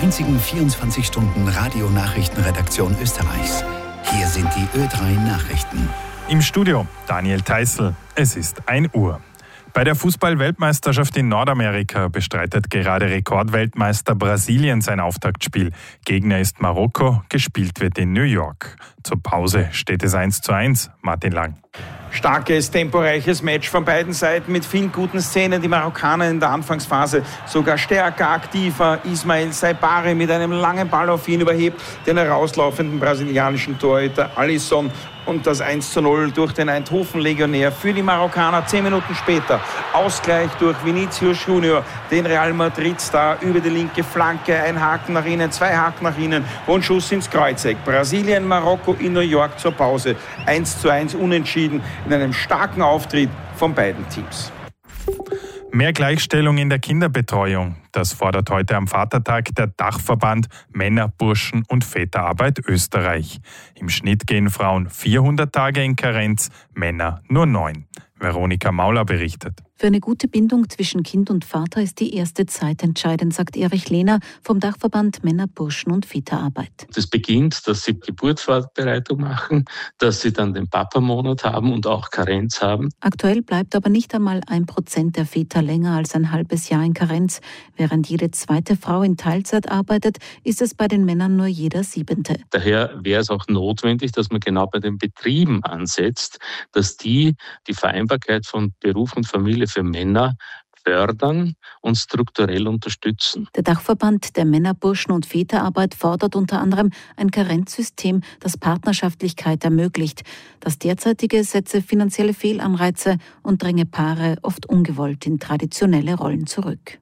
einzigen 24-Stunden-Radio-Nachrichtenredaktion Österreichs. Hier sind die Ö3 Nachrichten. Im Studio Daniel Theißl. Es ist 1 Uhr. Bei der Fußball-Weltmeisterschaft in Nordamerika bestreitet gerade Rekordweltmeister Brasilien sein Auftaktspiel. Gegner ist Marokko, gespielt wird in New York. Zur Pause steht es 1:1. Martin Lang. Starkes, temporeiches Match von beiden Seiten mit vielen guten Szenen. Die Marokkaner in der Anfangsphase sogar stärker, aktiver. Ismail Saibari mit einem langen Ball auf ihn überhebt den herauslaufenden brasilianischen Torhüter Alisson. Und das 1:0 durch den Eindhoven-Legionär für die Marokkaner. 10 Minuten später Ausgleich durch Vinicius Junior, den Real Madrid-Star, über die linke Flanke. Ein Haken nach innen, 2 Haken nach innen und Schuss ins Kreuzeck. Brasilien, Marokko in New York zur Pause. 1:1 unentschieden in einem starken Auftritt von beiden Teams. Mehr Gleichstellung in der Kinderbetreuung. Das fordert heute am Vatertag der Dachverband Männer-, Burschen- und Väterarbeit Österreich. Im Schnitt gehen Frauen 400 Tage in Karenz, Männer nur 9. Veronika Mauler berichtet. Für eine gute Bindung zwischen Kind und Vater ist die erste Zeit entscheidend, sagt Erich Lehner vom Dachverband Männer-, Burschen- und Väterarbeit. Das beginnt, dass sie Geburtsvorbereitung machen, dass sie dann den Papamonat haben und auch Karenz haben. Aktuell bleibt aber nicht einmal 1% der Väter länger als ein halbes Jahr in Karenz. Während jede zweite Frau in Teilzeit arbeitet, ist es bei den Männern nur jeder 7. Daher wäre es auch notwendig, dass man genau bei den Betrieben ansetzt, dass die Vereinbarkeit von Beruf und Familie für Männer fördern und strukturell unterstützen. Der Dachverband der Männer-, Burschen- und Väterarbeit fordert unter anderem ein Karenzsystem, das Partnerschaftlichkeit ermöglicht. Das derzeitige setze finanzielle Fehlanreize und dränge Paare oft ungewollt in traditionelle Rollen zurück.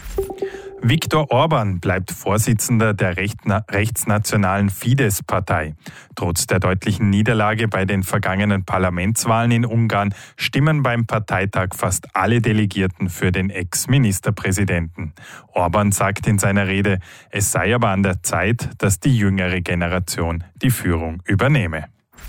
Viktor Orban bleibt Vorsitzender der rechtsnationalen Fidesz-Partei. Trotz der deutlichen Niederlage bei den vergangenen Parlamentswahlen in Ungarn stimmen beim Parteitag fast alle Delegierten für den Ex-Ministerpräsidenten. Orban sagt in seiner Rede, es sei aber an der Zeit, dass die jüngere Generation die Führung übernehme.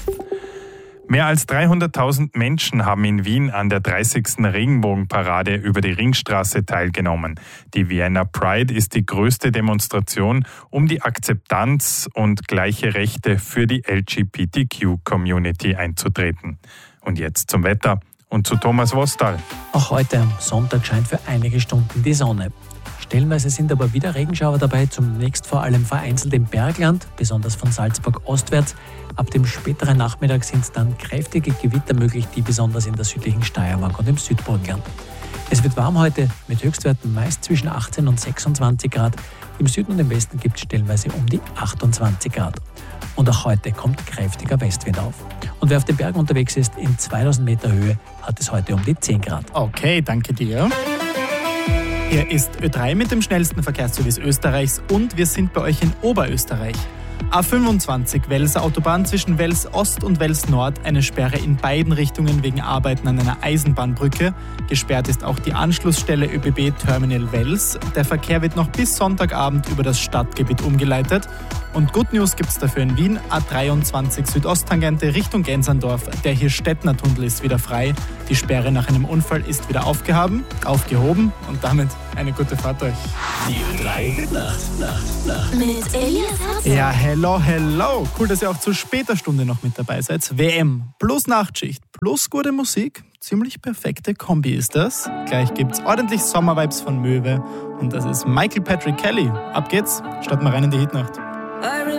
Mehr als 300.000 Menschen haben in Wien an der 30. Regenbogenparade über die Ringstraße teilgenommen. Die Vienna Pride ist die größte Demonstration, um die Akzeptanz und gleiche Rechte für die LGBTQ-Community einzutreten. Und jetzt zum Wetter und zu Thomas Wostal. Auch heute am Sonntag scheint für einige Stunden die Sonne. Stellenweise sind aber wieder Regenschauer dabei, zunächst vor allem vereinzelt im Bergland, besonders von Salzburg ostwärts. Ab dem späteren Nachmittag sind dann kräftige Gewitter möglich, die besonders in der südlichen Steiermark und im Südburgenland. Es wird warm heute mit Höchstwerten meist zwischen 18 und 26 Grad. Im Süden und im Westen gibt es stellenweise um die 28 Grad. Und auch heute kommt kräftiger Westwind auf. Und wer auf den Bergen unterwegs ist, in 2000 Meter Höhe, hat es heute um die 10 Grad. Okay, danke dir. Hier ist Ö3 mit dem schnellsten Verkehrsservice Österreichs und wir sind bei euch in Oberösterreich. A25 Welser Autobahn zwischen Wels Ost und Wels Nord, eine Sperre in beiden Richtungen wegen Arbeiten an einer Eisenbahnbrücke. Gesperrt ist auch die Anschlussstelle ÖBB Terminal Wels. Der Verkehr wird noch bis Sonntagabend über das Stadtgebiet umgeleitet. Und Good News gibt es dafür in Wien. A23 Südosttangente Richtung Gensandorf. Der Hirstettner Tunnel ist wieder frei. Die Sperre nach einem Unfall ist wieder aufgehoben und damit eine gute Fahrt euch. Die Ö3 Nacht. Mit Elias. Ja, hello. Cool, dass ihr auch zu später Stunde noch mit dabei seid. WM plus Nachtschicht plus gute Musik. Ziemlich perfekte Kombi ist das. Gleich gibt's ordentlich Sommervibes von Möwe. Und das ist Michael Patrick Kelly. Ab geht's, starten wir rein in die Hitnacht.